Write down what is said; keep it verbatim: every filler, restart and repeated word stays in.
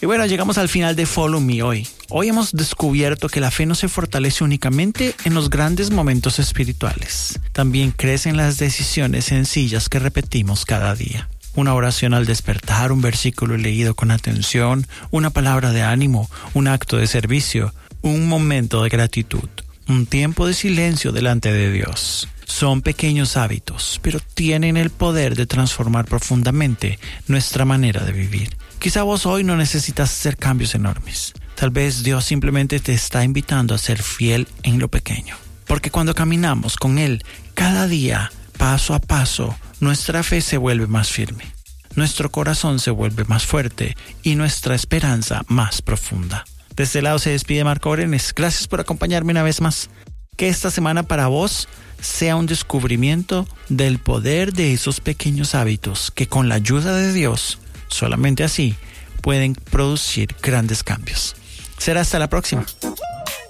Y bueno, llegamos al final de Follow Me hoy. Hoy hemos descubierto que la fe no se fortalece únicamente en los grandes momentos espirituales. También crece en las decisiones sencillas que repetimos cada día. Una oración al despertar, un versículo leído con atención, una palabra de ánimo, un acto de servicio, un momento de gratitud, un tiempo de silencio delante de Dios. Son pequeños hábitos, pero tienen el poder de transformar profundamente nuestra manera de vivir. Quizá vos hoy no necesitas hacer cambios enormes. Tal vez Dios simplemente te está invitando a ser fiel en lo pequeño. Porque cuando caminamos con Él cada día, paso a paso, nuestra fe se vuelve más firme. Nuestro corazón se vuelve más fuerte y nuestra esperanza más profunda. De este lado se despide Marco Orenes. Gracias por acompañarme una vez más. Que esta semana para vos sea un descubrimiento del poder de esos pequeños hábitos que con la ayuda de Dios, solamente así, pueden producir grandes cambios. Será hasta la próxima.